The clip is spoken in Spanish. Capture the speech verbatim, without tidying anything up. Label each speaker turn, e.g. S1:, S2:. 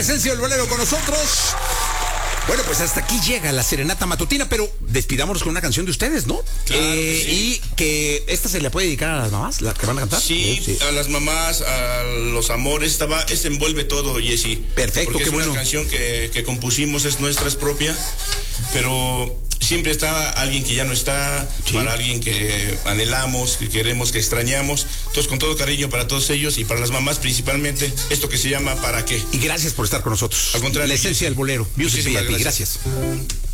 S1: esencia del bolero con nosotros. Bueno, pues hasta aquí llega la serenata matutina, pero despidámonos con una canción de ustedes, ¿no?
S2: Claro
S1: eh,
S2: que sí.
S1: Y que esta se le puede dedicar a las mamás, las que van a cantar.
S2: Sí,
S1: sí,
S2: a las mamás, a los amores, estaba, es envuelve todo, Jessy.
S1: Perfecto,
S2: porque
S1: qué
S2: es
S1: bueno.
S2: una canción que, que compusimos, es nuestra, es propia, pero siempre está alguien que ya no está,
S1: Sí.
S2: para alguien que anhelamos, que queremos, que extrañamos. Entonces, con todo cariño para todos ellos y para las mamás principalmente, esto que se llama ¿Para qué?
S1: Y gracias por estar con nosotros.
S2: Al contrario,
S1: La esencia del bolero. Music
S2: Muchísimas
S1: V I P, gracias.
S2: gracias.